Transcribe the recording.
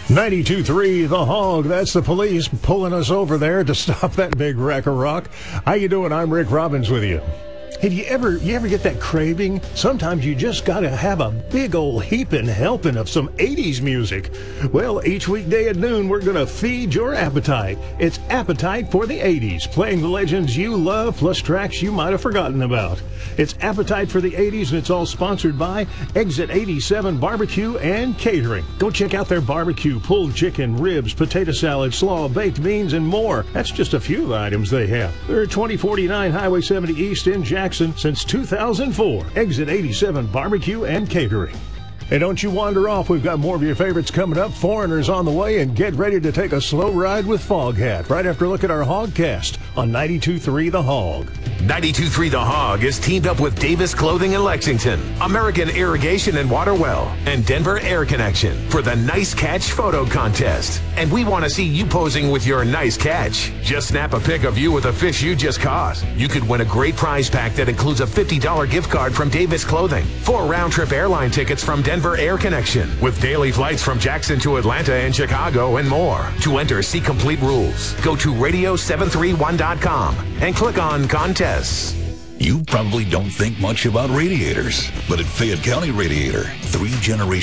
92.3 The Hog. That's the police pulling us over there to stop that big wreck of rock. How you doing? I'm Rick Robbins with you. Hey, do you ever get that craving? Sometimes you just gotta have a big old heaping helping of some 80s music. Well, each weekday at noon, we're gonna feed your appetite. It's Appetite for the 80s, playing the legends you love plus tracks you might have forgotten about. It's Appetite for the 80s, and it's all sponsored by Exit 87 Barbecue and Catering. Go check out their barbecue, pulled chicken, ribs, potato salad, slaw, baked beans, and more. That's just a few of the items they have. They're at 2049 Highway 70 East in Jackson since 2004. Exit 87 Barbecue and Catering. Hey, don't you wander off. We've got more of your favorites coming up. Foreigners on the way, and get ready to take a slow ride with Foghat right after a look at our Hogcast on 92.3 The Hog. 92.3 The Hog is teamed up with Davis Clothing in Lexington, American Irrigation and Water Well, and Denver Air Connection for the Nice Catch Photo Contest. And we want to see you posing with your nice catch. Just snap a pic of you with a fish you just caught. You could win a great prize pack that includes a $50 gift card from Davis Clothing, 4 round-trip airline tickets from Denver Air Connection, with daily flights from Jackson to Atlanta and Chicago and more. To enter, see complete rules. Go to radio731.com and click on contests. You probably don't think much about radiators, but at Fayette County Radiator, 3 generations